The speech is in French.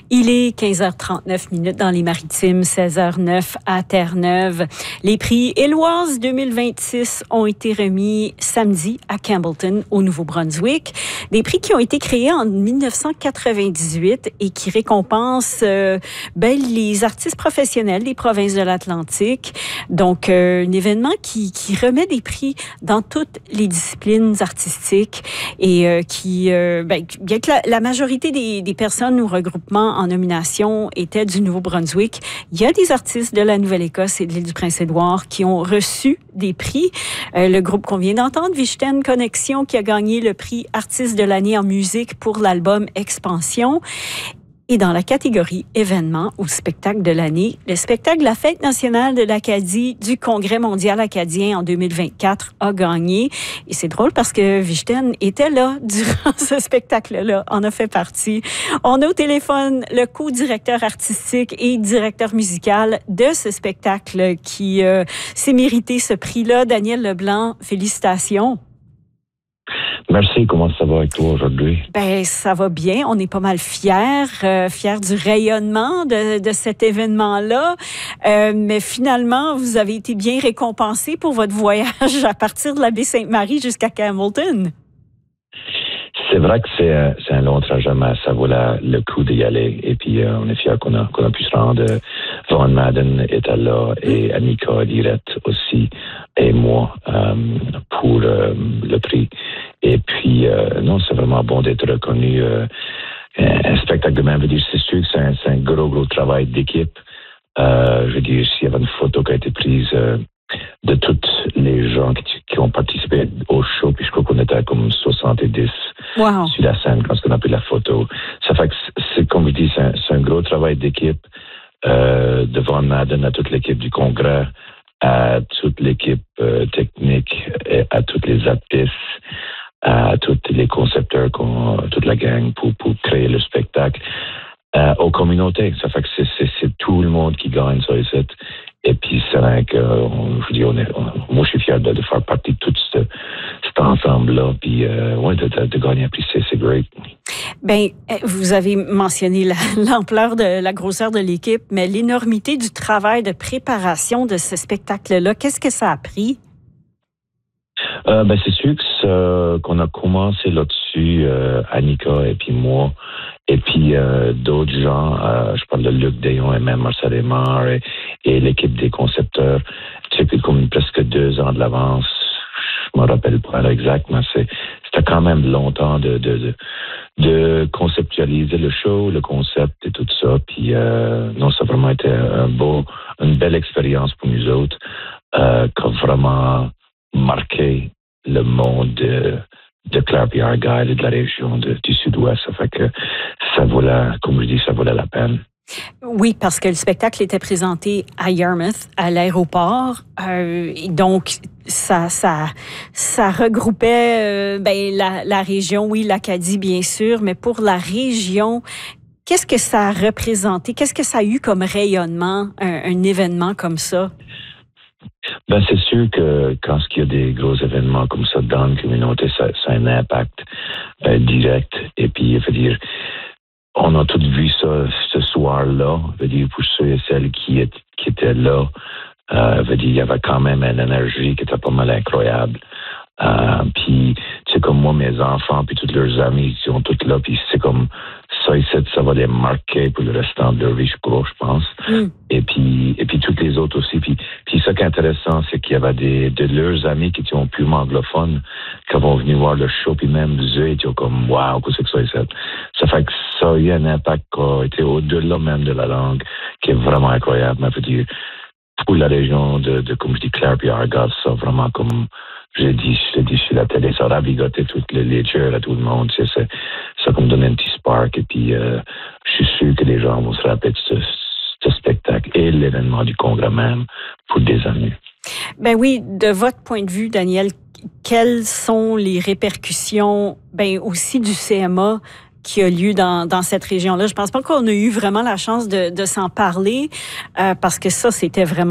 Il est 15h39 dans les Maritimes, 16h09 à Terre-Neuve. Les prix Éloise 2026 ont été remis samedi à Campbellton, au Nouveau-Brunswick. Des prix qui ont été créés en 1998 et qui récompensent les artistes professionnels des provinces de l'Atlantique. Donc, un événement qui remet des prix dans toutes les disciplines artistiques et bien que la majorité des personnes ou regroupements en nomination étaient du Nouveau-Brunswick, il y a des artistes de la Nouvelle-Écosse et de l'île du Prince-Édouard qui ont reçu des prix. Le groupe qu'on vient d'entendre, Vichten Connexion, qui a gagné le prix Artiste de l'année en musique pour l'album Expansion. Et dans la catégorie événements ou spectacle de l'année, le spectacle La Fête nationale de l'Acadie du Congrès mondial acadien en 2024 a gagné. Et c'est drôle parce que Vichten était là durant ce spectacle-là, en a fait partie. On a au téléphone le co-directeur artistique et directeur musical de ce spectacle qui s'est mérité ce prix-là, Daniel Leblanc. Félicitations. Merci. Comment ça va avec toi aujourd'hui? Ça va bien. On est pas mal fiers du rayonnement de cet événement-là. Mais finalement, vous avez été bien récompensé pour votre voyage à partir de la baie Sainte-Marie jusqu'à Campbellton. C'est vrai que c'est un long trajet, mais ça vaut le coup d'y aller. Et puis, on est fiers qu'on a pu se rendre. Vaughan Madden était là et Annika Direct aussi et moi pour le prix. Et puis, non, c'est vraiment bon d'être reconnu. Un spectacle de même, je veux dire, c'est sûr que c'est un gros travail d'équipe. Je veux dire, s'il y avait une photo qui a été prise de tous les gens qui ont participé au show, puis je crois qu'on était à comme 70 wow. Sur la scène quand on a pris la photo. Ça fait que c'est comme je dis, c'est un gros travail d'équipe devant Madden, à toute l'équipe du Congrès, à toute l'équipe technique, et à tous les artistes, à tous les concepteurs, toute la gang pour créer le spectacle. Aux communautés. Ça fait que c'est tout le monde qui gagne ça ici. Et puis, c'est vrai que, moi, je suis fier de faire partie de tout cet ensemble-là. Puis, de gagner un prix, c'est great. Vous avez mentionné l'ampleur de la grosseur de l'équipe, mais l'énormité du travail de préparation de ce spectacle-là, qu'est-ce que ça a pris? C'est sûr qu'on a commencé là-dessus, Annika et puis moi, et puis d'autres gens, je parle de Luc Dayon et même Marcel Aymar et l'équipe des concepteurs, c'est comme presque 2 ans de l'avance. Je me rappelle pas l'exact, mais c'était quand même longtemps de conceptualiser le show, le concept et tout ça. Puis non, ça a vraiment été une belle expérience pour nous autres, qui a vraiment marqué le monde de Clare et Argyle et de la région du sud-ouest. Ça fait que ça valait la peine. Oui, parce que le spectacle était présenté à Yarmouth, à l'aéroport. Donc, ça regroupait la région, oui, l'Acadie, bien sûr, mais pour la région, qu'est-ce que ça a représenté? Qu'est-ce que ça a eu comme rayonnement, un événement comme ça? C'est sûr que quand il y a des gros événements comme ça dans une communauté, ça a un impact direct. Et puis, je veux dire, on a tous vu ça ce soir-là. Je veux dire, pour ceux et celles qui étaient là, je veux dire, il y avait quand même une énergie qui était pas mal incroyable. Puis, c'est comme moi, mes enfants, puis tous leurs amis, ils sont tous là, puis c'est comme ça ici, ça va les marquer pour le restant de leur vie, je pense. Et puis toutes les autres aussi. Puis ça qui est intéressant, c'est qu'il y avait de leurs amis qui sont purement anglophones, qui vont venir voir le show, puis même eux, ils étaient comme, wow, qu'est-ce que ça ici? Ça fait que ça a eu un impact qui a été au-delà même de la langue, qui est vraiment incroyable. Mais je veux dire, pour la région comme je dis, Clare et Argyle, ça vraiment comme je l'ai dit sur la télé, ça a ravigoté toutes les chairs à tout le monde. Ça comme donne un petit spark. Et puis, je suis sûr que les gens vont se rappeler de ce spectacle et l'événement du Congrès même pour des années. Oui, de votre point de vue, Daniel, quelles sont les répercussions aussi du CMA qui a lieu dans cette région-là? Je pense pas qu'on a eu vraiment la chance de s'en parler parce que ça, c'était vraiment